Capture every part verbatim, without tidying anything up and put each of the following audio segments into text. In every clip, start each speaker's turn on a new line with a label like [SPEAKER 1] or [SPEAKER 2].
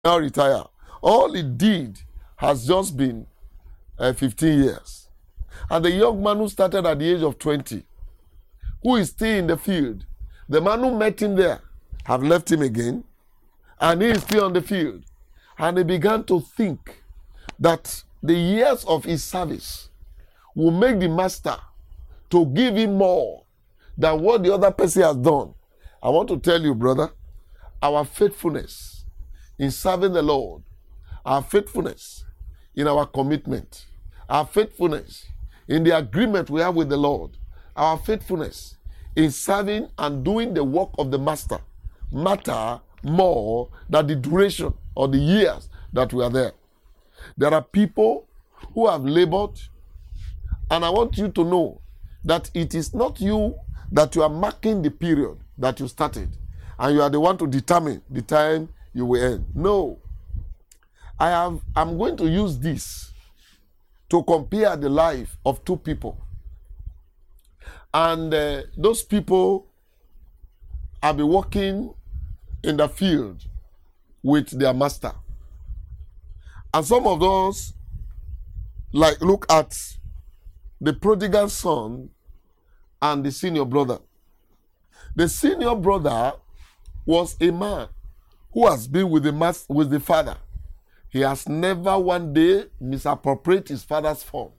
[SPEAKER 1] now retire. All he did has just been uh, fifteen years. And the young man who started at the age of twenty, who is still in the field, the man who met him there, have left him again, and he is still on the field. And he began to think that the years of his service will make the master to give him more than what the other person has done. I want to tell you, brother, our faithfulness in serving the Lord, our faithfulness in our commitment, our faithfulness in the agreement we have with the Lord, our faithfulness in serving and doing the work of the master matter more than the duration or the years that we are there. There are people who have labored, and I want you to know that it is not you that you are marking the period that you started, and you are the one to determine the time you will end. No. I have, I'm going to use this to compare the life of two people. And uh, those people have been working in the field with their master. And some of those, like, look at the prodigal son and the senior brother. The senior brother was a man who has been with the mas- with the father. He has never one day misappropriated his father's fund.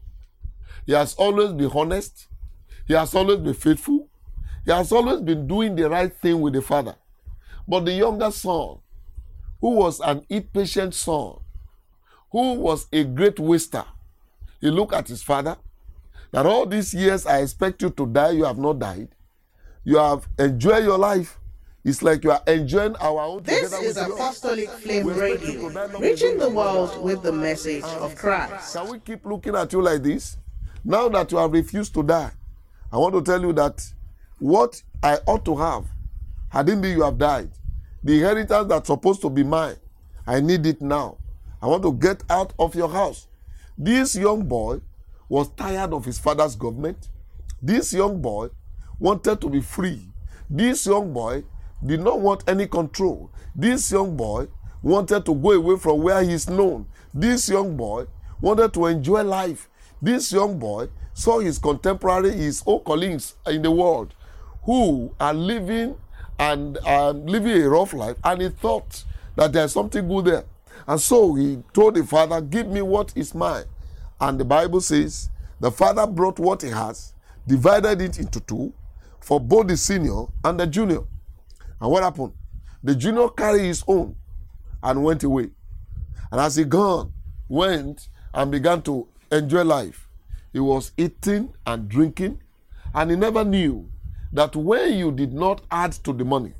[SPEAKER 1] He has always been honest. He has always been faithful. He has always been doing the right thing with the father. But the younger son, who was an impatient son, who was a great waster, he looked at his father, that all these years I expect you to die, you have not died. You have enjoyed your life. It's like you are enjoying our own.
[SPEAKER 2] This is Apostolic Flame Radio, reaching the world with the message of Christ.
[SPEAKER 1] Can we keep looking at you like this? Now that you have refused to die, I want to tell you that what I ought to have, hadn't been you have died, the inheritance that's supposed to be mine, I need it now. I want to get out of your house. This young boy was tired of his father's government. This young boy wanted to be free. This young boy did not want any control. This young boy wanted to go away from where he is known. This young boy wanted to enjoy life. This young boy saw his contemporary, his old colleagues in the world who are living and uh, living a rough life, and he thought that there's something good there. And so he told the father, give me what is mine. And the Bible says the father brought what he has, divided it into two for both the senior and the junior. And what happened? The junior carried his own and went away. And as he gone, went and began to enjoy life. He was eating and drinking, and he never knew that when you did not add to the money,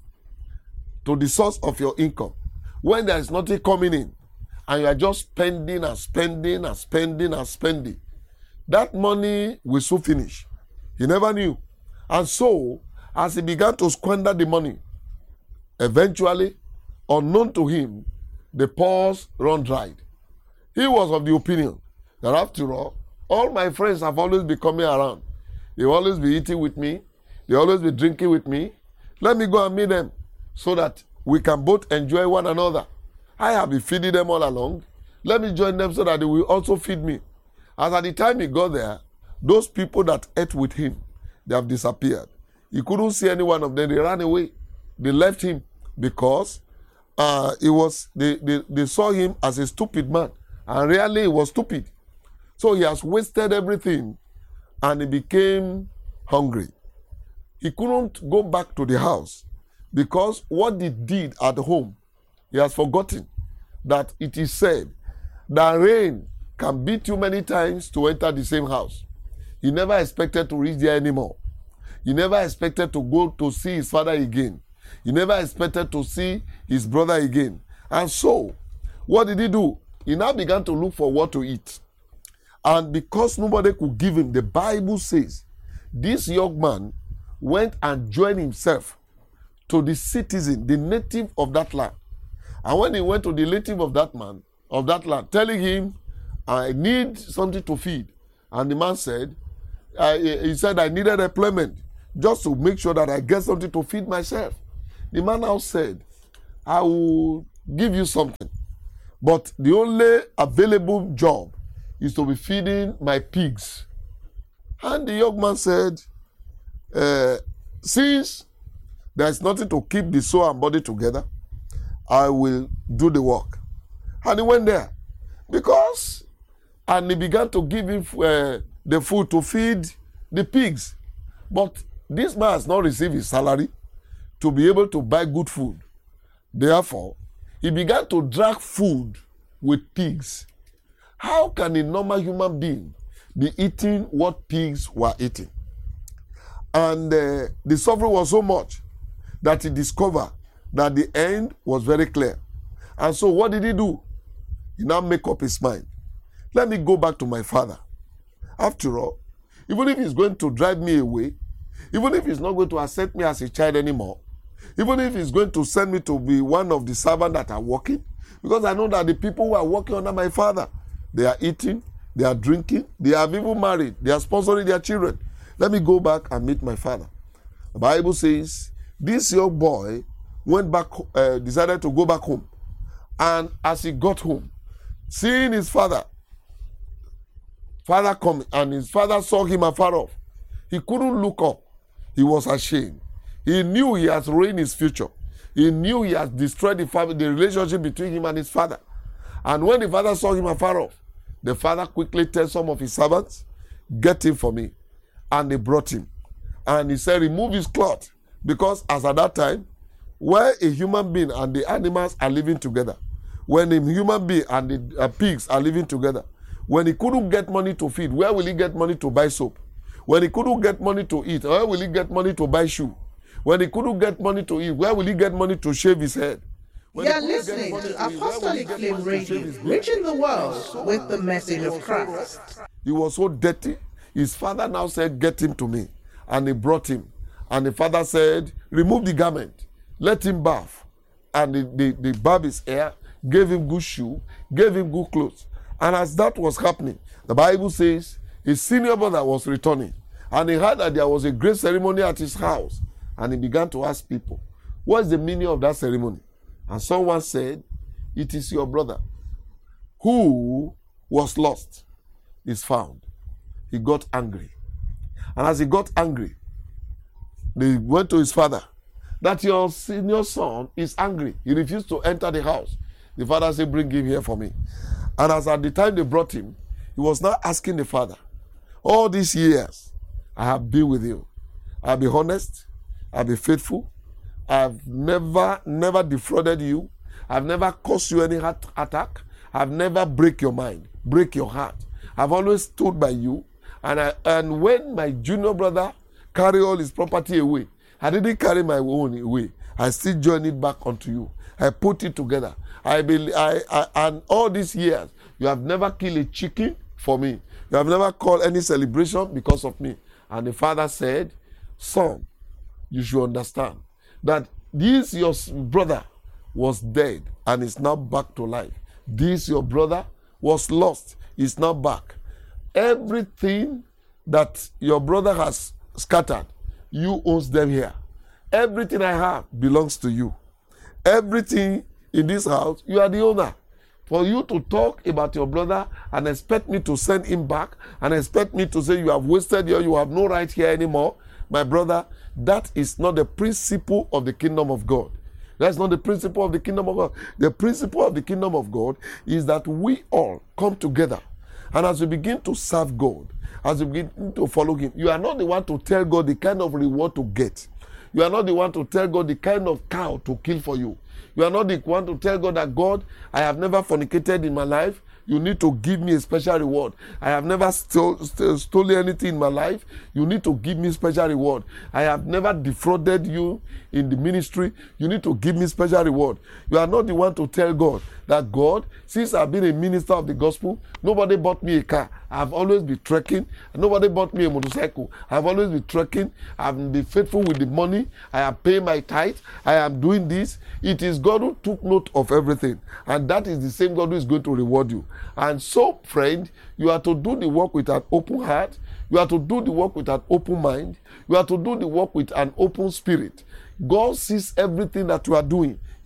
[SPEAKER 1] to the source of your income, when there is nothing coming in, and you are just spending and spending and spending and spending, that money will soon finish. He never knew. And so, as he began to squander the money, eventually, unknown to him, the purse run dried. He was of the opinion that after all, all my friends have always been coming around. They always be eating with me. They always be drinking with me. Let me go and meet them so that we can both enjoy one another. I have been feeding them all along. Let me join them so that they will also feed me. As at the time he got there, those people that ate with him, they have disappeared. He couldn't see any one of them. They ran away. They left him because uh, it was they, they, they saw him as a stupid man. And really he was stupid. So he has wasted everything and he became hungry. He couldn't go back to the house because what he did at home, he has forgotten that it is said that rain can beat you many times to enter the same house. He never expected to reach there anymore. He never expected to go to see his father again. He never expected to see his brother again. And so, what did he do? He now began to look for what to eat. And because nobody could give him, the Bible says, this young man went and joined himself to the citizen, the native of that land. And when he went to the native of that man, of that land, telling him, I need something to feed. And the man said, uh, he said, I needed employment just to make sure that I get something to feed myself. The man now said, I will give you something. But the only available job is to be feeding my pigs. And the young man said, uh, since there is nothing to keep the soul and body together, I will do the work. And he went there. Because, and he began to give him uh, the food to feed the pigs. But this man has not received his salary to be able to buy good food. Therefore, he began to drag food with pigs. How can a normal human being be eating what pigs were eating? And uh, the suffering was so much that he discovered that the end was very clear. And so what did he do? He now make up his mind. Let me go back to my father. After all, even if he's going to drive me away, even if he's not going to accept me as a child anymore, even if he's going to send me to be one of the servants that are working, because I know that the people who are working under my father, they are eating, they are drinking, they have even married, they are sponsoring their children. Let me go back and meet my father. The Bible says, this young boy went back, uh, decided to go back home. And as he got home, seeing his father, father coming, and his father saw him afar off, he couldn't look up. He was ashamed. He knew he has ruined his future. He knew he has destroyed the family, the relationship between him and his father. And when the father saw him afar off, the father quickly told some of his servants, get him for me. And they brought him. And he said, remove his cloth. Because as at that time, where a human being and the animals are living together, when a human being and the uh, pigs are living together, when he couldn't get money to feed, where will he get money to buy soap? When he couldn't get money to eat, where will he get money to buy shoe? When he couldn't get money to eat, where will he get money to shave his head? When
[SPEAKER 2] you are listening to Apostolic Flame Radio, reaching the world with the message of Christ.
[SPEAKER 1] He was so dirty. His father now said, get him to me. And he brought him. And the father said, remove the garment. Let him bath. And the, the, the barb his hair, gave him good shoe, gave him good clothes. And as that was happening, the Bible says his senior brother was returning. And he heard that there was a great ceremony at his house. And he began to ask people, what is the meaning of that ceremony? And someone said, it is your brother who was lost is found. He got angry. And as he got angry, they went to his father, that your senior son is angry. He refused to enter the house. The father said, bring him here for me. And as at the time they brought him, he was now asking the father, all these years, I have been with you. I'll be honest. I'll be faithful. I've never, never defrauded you. I've never caused you any heart attack. I've never break your mind, break your heart. I've always stood by you. And I, and when my junior brother carried all his property away, I didn't carry my own away. I still joined it back onto you. I put it together. I, be, I, I and all these years, you have never killed a chicken for me. You have never called any celebration because of me. And the father said, son, you should understand that this your brother was dead and is now back to life. This your brother was lost, is now back. Everything that your brother has scattered, you owns them here. Everything I have belongs to you. Everything in this house, you are the owner. For you to talk about your brother and expect me to send him back and expect me to say you have wasted here, you have no right here anymore, my brother, that is not the principle of the kingdom of God. That's not the principle of the kingdom of God. The principle of the kingdom of God is that we all come together. And as we begin to serve God, as we begin to follow him, you are not the one to tell God the kind of reward to get. You are not the one to tell God the kind of cow to kill for you. You are not the one to tell God that, God, I have never fornicated in my life. You need to give me a special reward. I have never stole, st- stolen anything in my life. You need to give me special reward. I have never defrauded you in the ministry. You need to give me special reward. You are not the one to tell God that, God, since I've been a minister of the gospel, nobody bought me a car. I've always been trekking. Nobody bought me a motorcycle. I've always been trekking. I've been faithful with the money. I am paying my tithe. I am doing this. It is God who took note of everything. And that is the same God who is going to reward you. And so, friend, you are to do the work with an open heart. You are to do the work with an open mind. You are to do the work with an open spirit. God sees everything that you are doing.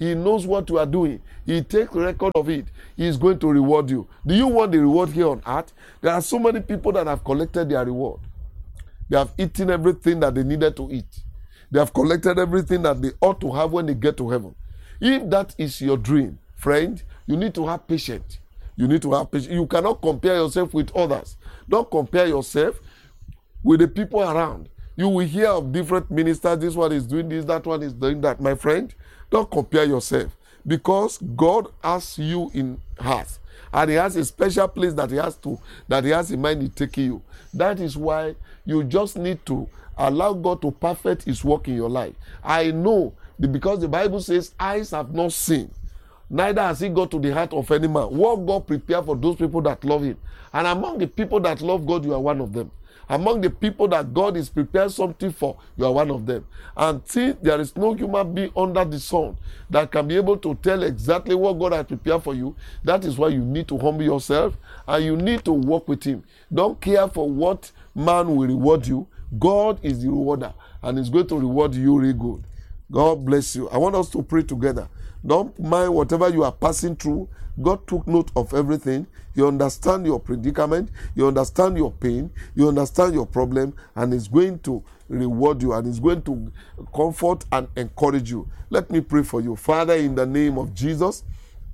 [SPEAKER 1] He knows what you are doing. He takes record of it. He is going to reward you. Do you want the reward here on earth? There are so many people that have collected their reward. They have eaten everything that they needed to eat. They have collected everything that they ought to have when they get to heaven. If that is your dream, friend, you need to have patience. You need to have patience. You cannot compare yourself with others. Don't compare yourself with the people around. You will hear of different ministers. This one is doing this, that one is doing that. My friend, don't compare yourself, because God has you in heart, and He has a special place that He has to that He has in mind in taking you. That is why you just need to allow God to perfect His work in your life. I know that because the Bible says, eyes have not seen, neither has He got to the heart of any man what God prepared for those people that love Him. And among the people that love God, you are one of them. Among the people that God is prepared something for, you are one of them. And see, there is no human being under the sun that can be able to tell exactly what God has prepared for you. That is why you need to humble yourself and you need to walk with Him. Don't care for what man will reward you. God is the rewarder, and He's going to reward you really good. God bless you. I want us to pray together. Don't mind whatever you are passing through. God took note of everything. You understand your predicament. You understand your pain. You understand your problem. And He's going to reward you. And He's going to comfort and encourage you. Let me pray for you. Father, in the name of Jesus,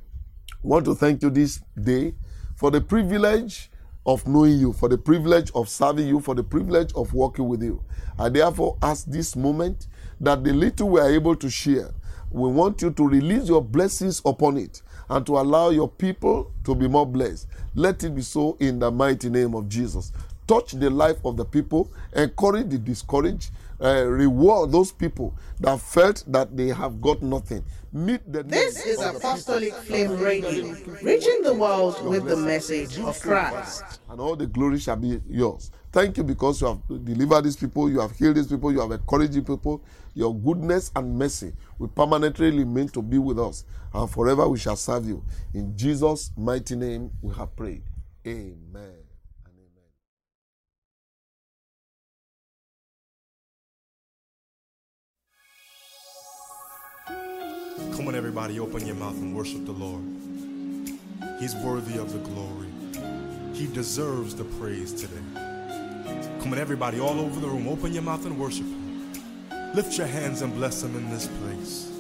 [SPEAKER 1] I want to thank you this day for the privilege of knowing you, for the privilege of serving you, for the privilege of working with you. I therefore ask this moment that the little we are able to share, we want you to release your blessings upon it and to allow your people to be more blessed. Let it be so in the mighty name of Jesus. Touch the life of the people, encourage the discouraged, uh, reward those people that felt that they have got nothing. Meet the
[SPEAKER 2] This is Apostolic Flame Radio, reaching the world with the message of Christ.
[SPEAKER 1] And all the glory shall be yours. Thank you because you have delivered these people, you have healed these people, you have encouraged these people. Your goodness and mercy will permanently remain to be with us, and forever we shall serve you. In Jesus' mighty name we have prayed. Amen and
[SPEAKER 3] amen. Come on, everybody, open your mouth and worship the Lord. He's worthy of the glory. He deserves the praise today. Come on, everybody, all over the room, open your mouth and worship Him. Lift your hands and bless Him in this place.